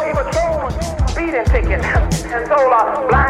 he was thrown a speeding ticket. And so blind